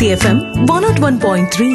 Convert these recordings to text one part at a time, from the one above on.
Bharati FM 101.3.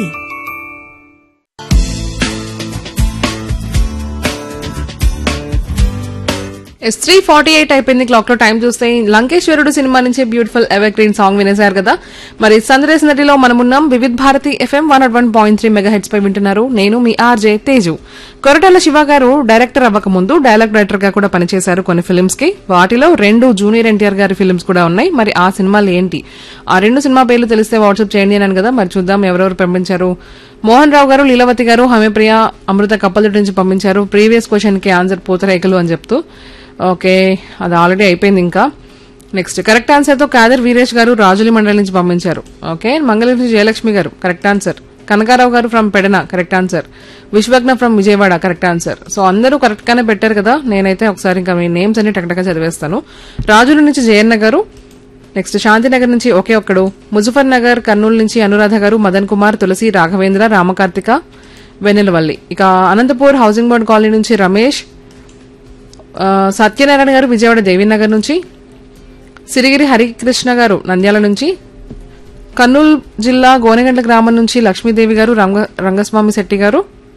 S3:48 అయిపోయింది clock లో. Time చూస్తే లంకేశ్వరుడు సినిమా నుంచి బ్యూటిఫుల్ ఎవర్ గ్రీన్ సాంగ్ వినేశారు కదా. మరి సందేశ్ నటిలో మనమున్నాం. వివిధ్ భారతి FM 101.3 మెగాహెట్స్ పై వింటున్నారు. నేను మీ ఆర్జే తేజు. కొరటాల శివ గారు డైరెక్టర్ అవ్వక ముందు డైలాగ్ రైటర్ గా కూడా పనిచేశారు కొన్ని ఫిల్మ్స్ కి. వాటిలో 2 జూనియర్ ఎన్టీఆర్ గారి ఫిల్మ్స్ కూడా ఉన్నాయి. మరి ఆ సినిమాలు ఏంటి, ఆ 2 సినిమా పేర్లు తెలిస్తే వాట్సాప్ చేయండి అన్నాను కదా. మరి చూద్దాం ఎవరెవరు పంపించారు. మోహన్ రావు గారు, లీలావతి గారు, హమేప్రియ, అమృత కప్పలతోటి నుంచి పంపించారు. ప్రీవియస్ క్వశ్చన్ కి ఆన్సర్ పూతరేకలు అని చెప్తూ. ఓకే, అది ఆల్రెడీ అయిపోయింది. ఇంకా నెక్స్ట్ కరెక్ట్ ఆన్సర్ తో కాదర్ వీరేష్ గారు రాజులి మండలి నుంచి పంపించారు. ఓకే, మంగళగిరి జయలక్ష్మి గారు కరెక్ట్ ఆన్సర్. కనకారావు గారు from Pedana correct answer. Vishwagna from Vijayawada correct answer. So అందరూ కరెక్ట్ గానే పెట్టారు కదా. నేనైతే ఒకసారి ఇంకా మీ నేమ్స్ అన్ని టక్టగా చదివేస్తాను. రాజుల నుంచి జయన్న గారు, నెక్స్ట్ శాంతినగర్ నుంచి ఒకే ఒక్కడు, ముజఫర్ నగర్ కర్నూలు నుంచి అనురాధ గారు, మదన్ కుమార్, తులసి, రాఘవేంద్ర, రామకార్తిక, వెన్నెలవల్లి. ఇక అనంతపూర్ హౌసింగ్ బోర్డ్ కాలనీ నుంచి రమేష్, సత్యనారాయణ గారు విజయవాడ దేవీనగర్ నుంచి, సిరిగిరి హరికృష్ణ గారు నంద్యాల నుంచి, కర్నూలు జిల్లా గోనెగండ్ల గ్రామం నుంచి లక్ష్మీదేవి గారు, రంగస్వామి శెట్టి గారు,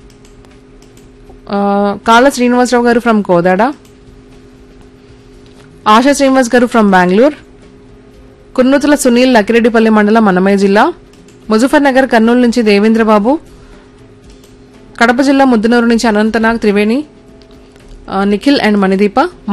కాళ్ళ శ్రీనివాసరావు గారు ఫ్రమ్ కోదాడ, ఆశా శ్రీనివాస్ గారు ఫ్రమ్ బెంగళూరు, కుర్నూతుల సునీల్ లక్కిరెడ్డిపల్లి మండలం అన్నమయ్య జిల్లా, ముజఫర్ నగర్ కర్నూలు నుంచి దేవేంద్రబాబు, కడప జిల్లా ముద్దనూరు నుంచి అనంతనాగ్ త్రివేణి, నిఖిల్ అండ్ మణిదీప,